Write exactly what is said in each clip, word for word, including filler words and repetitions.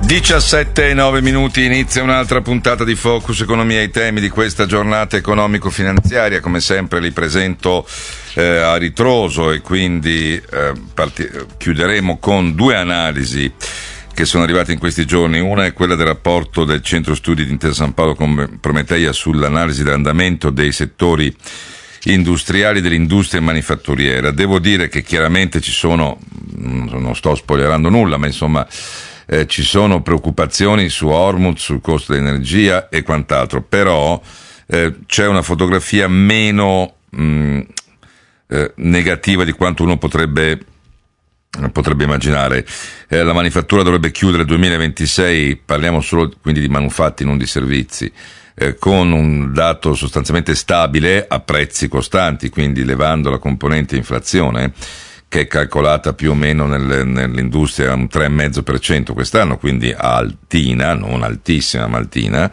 diciassette e nove minuti, inizia un'altra puntata di Focus Economia. I temi di questa giornata economico-finanziaria, come sempre, li presento eh, a ritroso e quindi eh, parti- chiuderemo con due analisi che sono arrivate in questi giorni. Una è quella del rapporto del Centro Studi di Intesa San Paolo con Prometeia sull'analisi dell'andamento dei settori industriali dell'industria manifatturiera. Devo dire che chiaramente ci sono, non sto spoilerando nulla, ma insomma Eh, ci sono preoccupazioni su Hormuz, sul costo dell'energia e quant'altro, però eh, c'è una fotografia meno mh, eh, negativa di quanto uno potrebbe potrebbe immaginare. Eh, la manifattura dovrebbe chiudere il duemilaventisei, parliamo solo quindi di manufatti, non di servizi, eh, con un dato sostanzialmente stabile a prezzi costanti, quindi levando la componente inflazione, che è calcolata più o meno nel, nell'industria a un tre virgola cinque per cento quest'anno, quindi altina, non altissima, ma altina,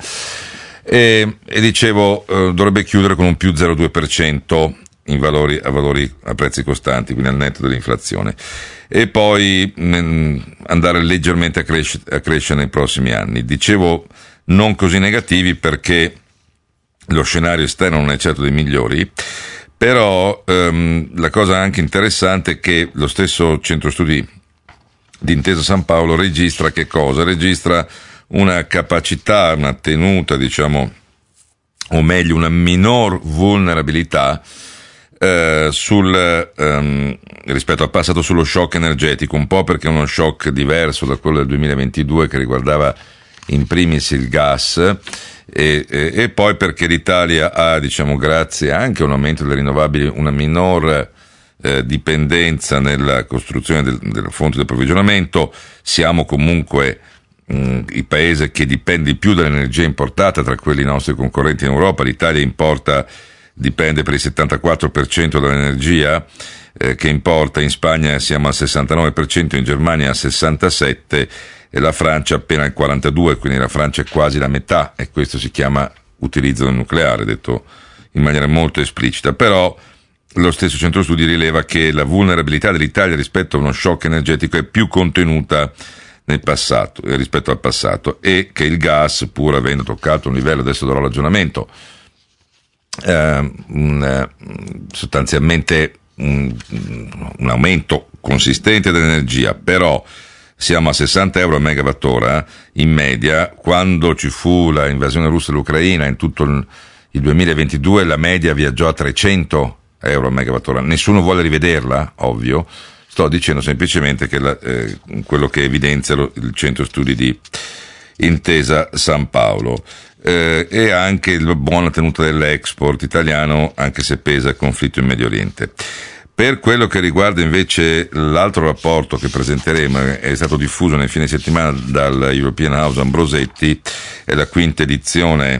e, e dicevo eh, dovrebbe chiudere con un più zero virgola due per cento in valori, a valori a prezzi costanti, quindi al netto dell'inflazione, e poi mh, andare leggermente a, cresce, a crescere nei prossimi anni. Dicevo non così negativi perché lo scenario esterno non è certo dei migliori. Però ehm, la cosa anche interessante è che lo stesso Centro Studi di Intesa San Paolo registra che cosa? Registra una capacità, una tenuta, diciamo, o meglio una minor vulnerabilità eh, sul, ehm, rispetto al passato sullo shock energetico, un po' perché è uno shock diverso da quello del duemilaventidue che riguardava in primis il gas. E, e, e poi perché l'Italia ha, diciamo, grazie anche a un aumento delle rinnovabili, una minor eh, dipendenza nella costruzione del, delle fonti di approvvigionamento. Siamo comunque mh, il paese che dipende di più dall'energia importata tra quelli nostri concorrenti in Europa. L'Italia importa, dipende per il settantaquattro per cento dall'energia eh, che importa. In Spagna siamo al sessantanove per cento, in Germania al sessantasette per cento e la Francia appena il quarantadue per cento, quindi la Francia è quasi la metà, e questo si chiama utilizzo del nucleare, detto in maniera molto esplicita. Però lo stesso Centro Studi rileva che la vulnerabilità dell'Italia rispetto a uno shock energetico è più contenuta nel passato, rispetto al passato, e che il gas, pur avendo toccato un livello, adesso darò ragionamento, eh, un, sostanzialmente un, un aumento consistente dell'energia, però siamo a sessanta euro a megawattora in media. Quando ci fu la invasione russa dell'Ucraina, in tutto il, il duemilaventidue, la media viaggiò a trecento euro a megawattora. Nessuno vuole rivederla, ovvio. Sto dicendo semplicemente che la, eh, quello che evidenzia lo, il Centro Studi di Intesa San Paolo. Eh, e anche la buona tenuta dell'export italiano, anche se pesa il conflitto in Medio Oriente. Per quello che riguarda invece l'altro rapporto che presenteremo, è stato diffuso nel fine settimana dal European House Ambrosetti, è la quinta edizione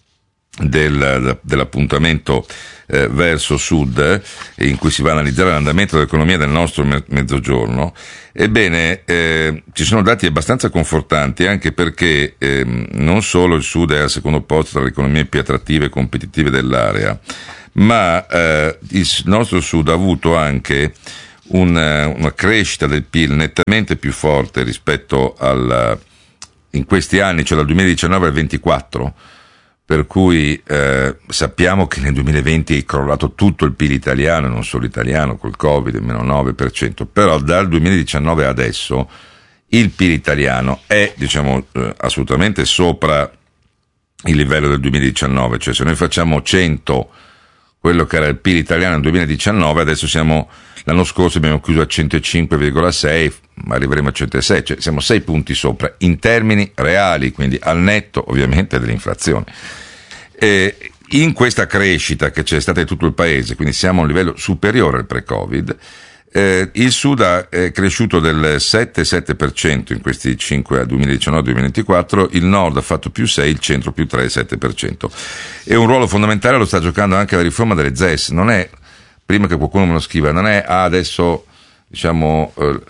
del, dell'appuntamento eh, verso sud, in cui si va a analizzare l'andamento dell'economia del nostro mezzogiorno. Ebbene, eh, ci sono dati abbastanza confortanti, anche perché eh, non solo il sud è al secondo posto tra le economie più attrattive e competitive dell'area, ma eh, il nostro sud ha avuto anche una, una crescita del P I L nettamente più forte rispetto al, in questi anni, cioè dal duemiladiciannove al ventiquattro, per cui eh, sappiamo che nel duemilaventi è crollato tutto il P I L italiano, non solo italiano, col Covid, meno nove per cento, però dal duemiladiciannove adesso il P I L italiano è, diciamo, eh, assolutamente sopra il livello del duemiladiciannove, cioè se noi facciamo cento quello che era il P I L italiano nel duemiladiciannove, adesso siamo, l'anno scorso abbiamo chiuso a centocinque virgola sei, ma arriveremo a centosei, cioè siamo sei punti sopra in termini reali, quindi al netto ovviamente dell'inflazione. E in questa crescita che c'è stata in tutto il paese, quindi siamo a un livello superiore al pre-Covid, eh, il Sud ha è cresciuto del sette virgola sette per cento in questi cinque, duemiladiciannove duemilaventiquattro, il Nord ha fatto più sei, il Centro più tre virgola sette per cento. E un ruolo fondamentale lo sta giocando anche la riforma delle Z E S. Non è, prima che qualcuno me lo scriva, non è ah, adesso diciamo eh,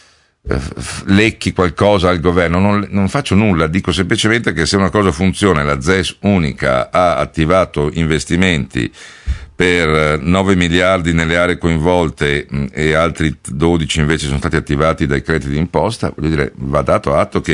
lecchi qualcosa al governo, non, non faccio nulla, dico semplicemente che se una cosa funziona, la Z E S unica ha attivato investimenti per nove miliardi nelle aree coinvolte mh, e altri dodici invece sono stati attivati dai crediti d'imposta, voglio dire, va dato atto che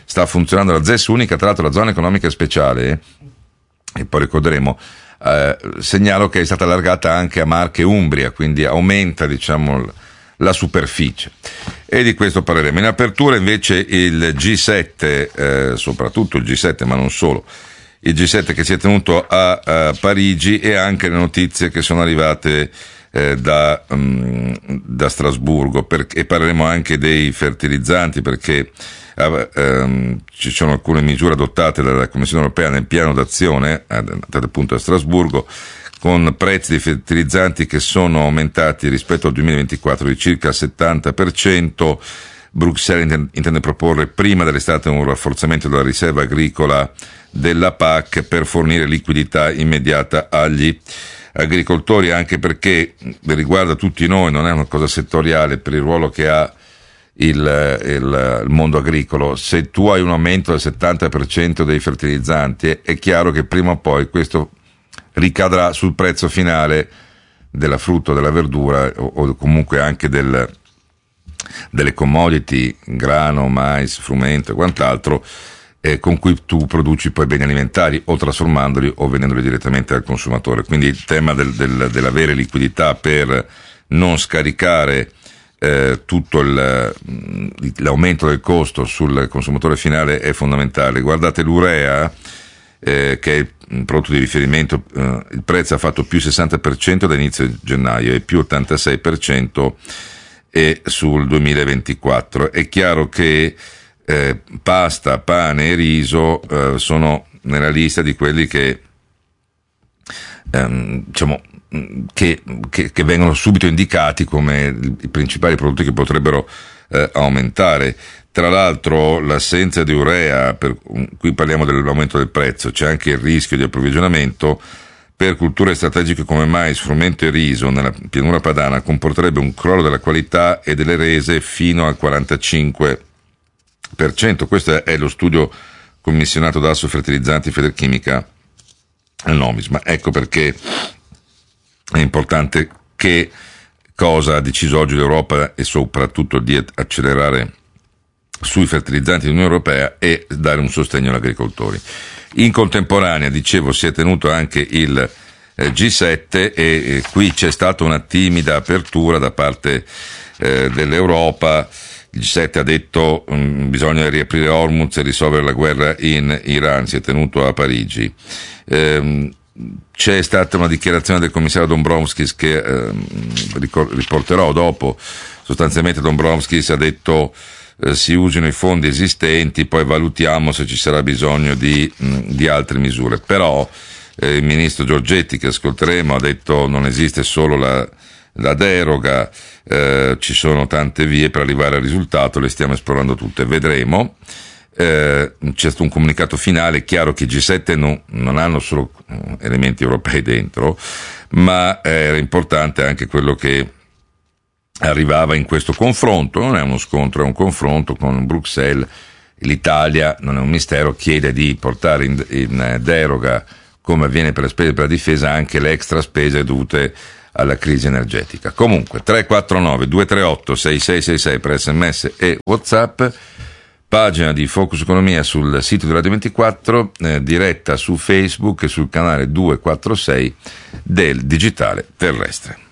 sta funzionando la Z E S unica, tra l'altro la zona economica speciale, e poi ricorderemo, eh, segnalo che è stata allargata anche a Marche e Umbria, quindi aumenta, diciamo, la superficie, e di questo parleremo. In apertura invece il G sette, eh, soprattutto il G sette ma non solo, il G sette che si è tenuto a, a Parigi, e anche le notizie che sono arrivate eh, da, um, da Strasburgo, per, e parleremo anche dei fertilizzanti, perché eh, um, ci sono alcune misure adottate dalla Commissione europea nel piano d'azione, appunto a Strasburgo, con prezzi di fertilizzanti che sono aumentati rispetto al duemilaventiquattro di circa il settanta per cento. Bruxelles intende proporre prima dell'estate un rafforzamento della riserva agricola della P A C per fornire liquidità immediata agli agricoltori, anche perché riguarda tutti noi, non è una cosa settoriale, per il ruolo che ha il, il, il mondo agricolo. Se tu hai un aumento del settanta per cento dei fertilizzanti, è chiaro che prima o poi questo ricadrà sul prezzo finale della frutta, della verdura, o, o comunque anche del, delle commodity, grano, mais, frumento e quant'altro, eh, con cui tu produci poi beni alimentari, o trasformandoli o vendendoli direttamente al consumatore. Quindi il tema del, del, dell'avere liquidità per non scaricare eh, tutto il, l'aumento del costo sul consumatore finale è fondamentale. Guardate l'urea, eh, che è un prodotto di riferimento, eh, il prezzo ha fatto più sessanta per cento da inizio gennaio e più ottantasei per cento e sul duemilaventiquattro. È chiaro che eh, pasta, pane e riso eh, sono nella lista di quelli che ehm, diciamo che, che, che vengono subito indicati come i principali prodotti che potrebbero eh, aumentare. Tra l'altro l'assenza di urea, per qui parliamo dell'aumento del prezzo, c'è anche il rischio di approvvigionamento per culture strategiche come mais, frumento e riso nella pianura padana, comporterebbe un crollo della qualità e delle rese fino al quarantacinque per cento. Questo è lo studio commissionato da Assofertilizzanti Federchimica al Nomisma. Ecco perché è importante che cosa ha deciso oggi l'Europa, e soprattutto di accelerare sui fertilizzanti dell'Unione Europea e dare un sostegno agli agricoltori. In contemporanea, dicevo, si è tenuto anche il eh, G sette, e eh, qui c'è stata una timida apertura da parte eh, dell'Europa. Il G sette ha detto um, bisogna riaprire Hormuz e risolvere la guerra in Iran, si è tenuto a Parigi. Ehm, c'è stata una dichiarazione del commissario Dombrovskis che ehm, riporterò dopo. Sostanzialmente Dombrovskis ha detto Eh, si usino i fondi esistenti, poi valutiamo se ci sarà bisogno di, mh, di altre misure. Però eh, il ministro Giorgetti, che ascolteremo, ha detto non esiste solo la, la deroga, eh, ci sono tante vie per arrivare al risultato, le stiamo esplorando tutte, vedremo. Eh, c'è stato un comunicato finale. È chiaro che i G sette non, non hanno solo elementi europei dentro, ma era importante anche quello che arrivava in questo confronto. Non è uno scontro, è un confronto con Bruxelles. L'Italia, non è un mistero, chiede di portare in, in deroga, come avviene per le spese per la difesa, anche le extra spese dovute alla crisi energetica. Comunque tre quattro nove due tre otto sei sei sei sei per sms e WhatsApp, pagina di Focus Economia sul sito di Radio ventiquattro, eh, diretta su Facebook e sul canale duecentoquarantasei del Digitale Terrestre.